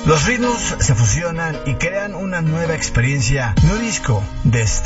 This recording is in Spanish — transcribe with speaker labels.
Speaker 1: Los ritmos se fusionan y crean una nueva experiencia. New Disco de